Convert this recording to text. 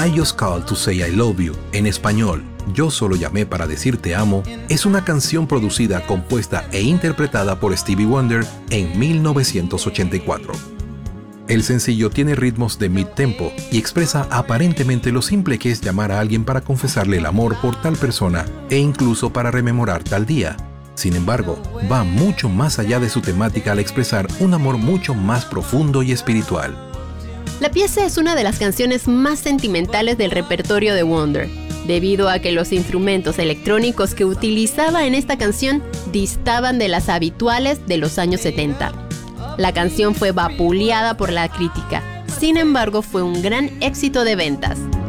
I Just Called to Say I Love You, en español, Yo solo llamé para decir te amo, es una canción producida, compuesta e interpretada por Stevie Wonder en 1984. El sencillo tiene ritmos de mid-tempo y expresa aparentemente lo simple que es llamar a alguien para confesarle el amor por tal persona e incluso para rememorar tal día. Sin embargo, va mucho más allá de su temática al expresar un amor mucho más profundo y espiritual. La pieza es una de las canciones más sentimentales del repertorio de Wonder, debido a que los instrumentos electrónicos que utilizaba en esta canción distaban de las habituales de los años 70. La canción fue vapuleada por la crítica, sin embargo fue un gran éxito de ventas.